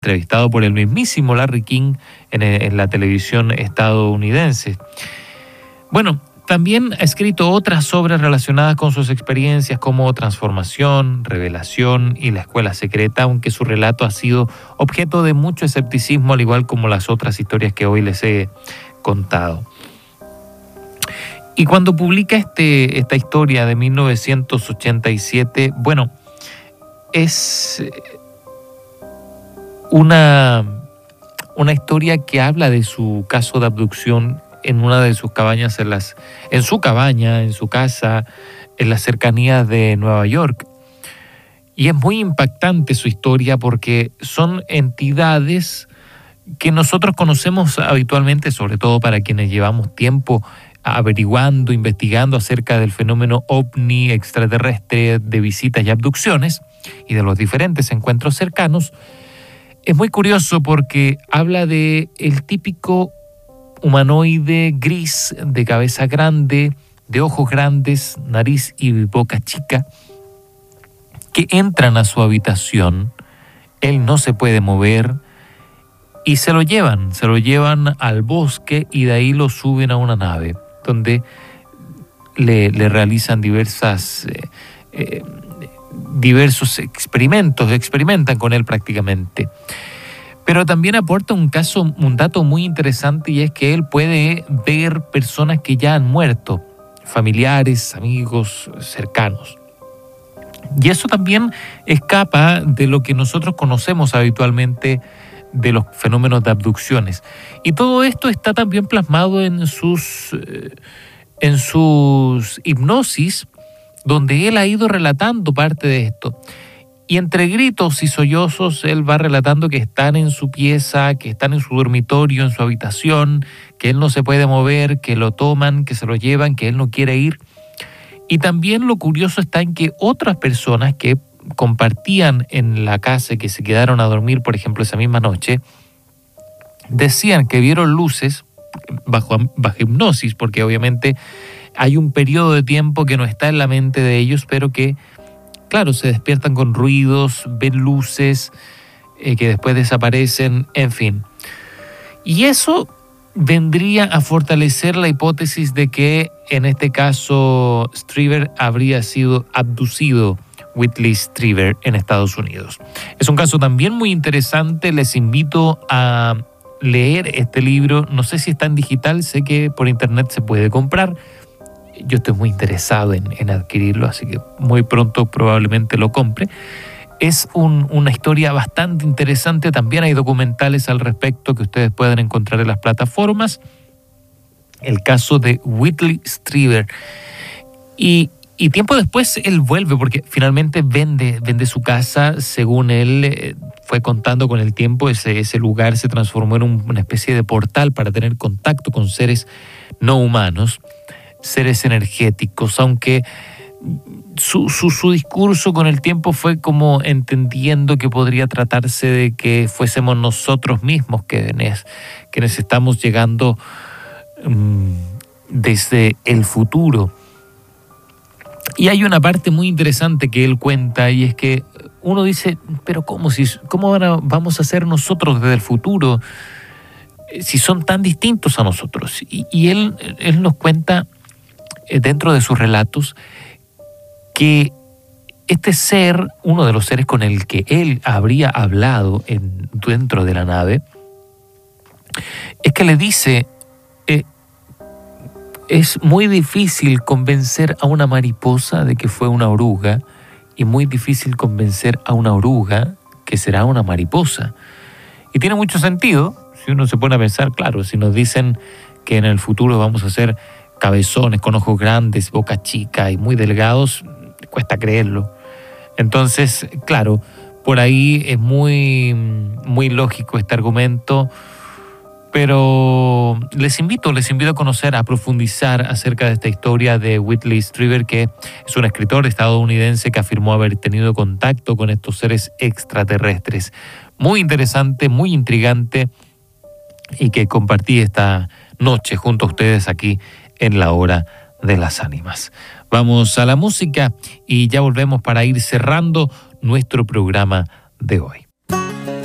entrevistado por el mismísimo Larry King en la televisión estadounidense. Bueno, también ha escrito otras obras relacionadas con sus experiencias como Transformación, Revelación y La Escuela Secreta, aunque su relato ha sido objeto de mucho escepticismo, al igual como las otras historias que hoy les he contado. Y cuando publica esta historia de 1987, bueno, es una historia que habla de su caso de abducción en una de sus cabañas, en su casa, en las cercanías de Nueva York. Y es muy impactante su historia porque son entidades que nosotros conocemos habitualmente, sobre todo para quienes llevamos tiempo averiguando, investigando acerca del fenómeno ovni extraterrestre, de visitas y abducciones y de los diferentes encuentros cercanos. Es muy curioso porque habla de el típico humanoide gris, de cabeza grande, de ojos grandes, nariz y boca chica, que entran a su habitación. Él no se puede mover y se lo llevan al bosque y de ahí lo suben a una nave donde le realizan diversos experimentan con él prácticamente. Pero también aporta un dato muy interesante, y es que él puede ver personas que ya han muerto, familiares, amigos, cercanos. Y eso también escapa de lo que nosotros conocemos habitualmente de los fenómenos de abducciones. Y todo esto está también plasmado en sus hipnosis, donde él ha ido relatando parte de esto. Y entre gritos y sollozos, él va relatando que están en su pieza, que están en su dormitorio, en su habitación, que él no se puede mover, que lo toman, que se lo llevan, que él no quiere ir. Y también lo curioso está en que otras personas que compartían en la casa, que se quedaron a dormir, por ejemplo, esa misma noche, decían que vieron luces bajo hipnosis, porque obviamente hay un periodo de tiempo que no está en la mente de ellos, pero que, claro, se despiertan con ruidos, ven luces que después desaparecen, en fin. Y eso vendría a fortalecer la hipótesis de que en este caso Strieber habría sido abducido, Whitley Strieber, en Estados Unidos. Es un caso también muy interesante. Les invito a leer este libro. No sé si está en digital, sé que por internet se puede comprar. Yo estoy muy interesado en adquirirlo, así que muy pronto probablemente lo compre. Es una historia bastante interesante. También hay documentales al respecto que ustedes pueden encontrar en las plataformas. El caso de Whitley Strieber. Y tiempo después él vuelve, porque finalmente vende su casa. Según él fue contando con el tiempo, ese lugar se transformó en una especie de portal para tener contacto con seres no humanos, seres energéticos, aunque su discurso con el tiempo fue como entendiendo que podría tratarse de que fuésemos nosotros mismos quienes estamos llegando desde el futuro. Y hay una parte muy interesante que él cuenta, y es que uno dice, pero ¿cómo vamos a ser nosotros desde el futuro si son tan distintos a nosotros? Y él nos cuenta dentro de sus relatos que este ser, uno de los seres con el que él habría hablado dentro de la nave, es que le dice, es muy difícil convencer a una mariposa de que fue una oruga, y muy difícil convencer a una oruga que será una mariposa. Y tiene mucho sentido, si uno se pone a pensar, claro, si nos dicen que en el futuro vamos a ser cabezones, con ojos grandes, boca chica y muy delgados, cuesta creerlo. Entonces, claro, por ahí es muy, muy lógico este argumento, pero les invito a conocer, a profundizar acerca de esta historia de Whitley Strieber, que es un escritor estadounidense que afirmó haber tenido contacto con estos seres extraterrestres. Muy interesante, muy intrigante, y que compartí esta noche junto a ustedes aquí en La Hora de las Ánimas. Vamos a la música y ya volvemos para ir cerrando nuestro programa de hoy.